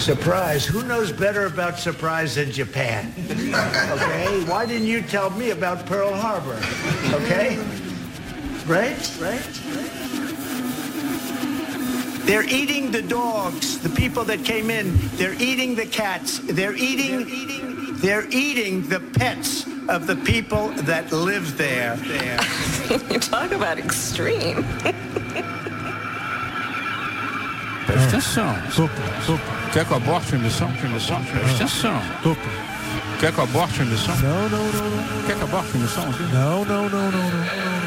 Surprise. Who knows better about surprise than Japan? Okay? Why didn't you tell me about Pearl Harbor? Okay? Right? They're eating the dogs, the people that came in. They're eating the cats. They're eating the pets of the people that live there. You talk about extreme. Presta atenção. Quer que eu aborte a missão? Presta atenção. Quer que eu aborte a missão? Não. Quer que eu aborte a missão? Não.